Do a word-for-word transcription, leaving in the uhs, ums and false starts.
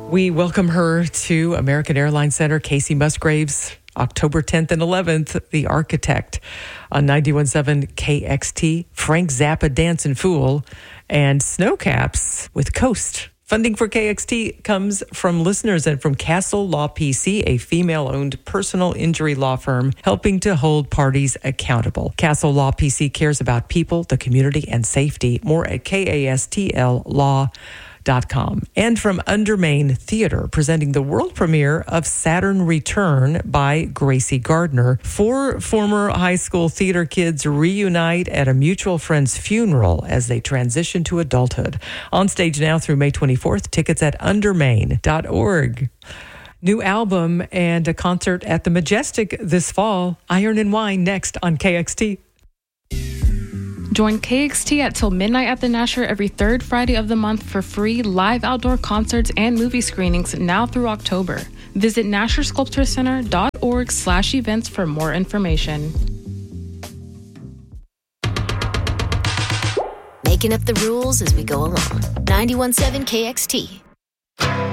We welcome her to American Airlines Center. Casey Musgraves, October tenth and eleventh, The Architect on ninety-one point seven K X T. Frank Zappa, Dancin' Fool, and Snowcaps with Coast. Funding for K X T comes from listeners and from Castle Law P C, a female-owned personal injury law firm helping to hold parties accountable. Castle Law P C cares about people, the community, and safety. More at K A S T L law dot com. And from Undermain Theater, presenting the world premiere of Saturn Return by Gracie Gardner. Four former high school theater kids reunite at a mutual friend's funeral as they transition to adulthood. On stage now through May twenty-fourth. Tickets at undermain dot org. New album and a concert at the Majestic this fall. Iron and Wine next on K X T. Join K X T at Till Midnight at the Nasher every third Friday of the month for free live outdoor concerts and movie screenings now through October. Visit nasher sculpture center dot org slash events for more information. Making up the rules as we go along. ninety-one point seven K X T.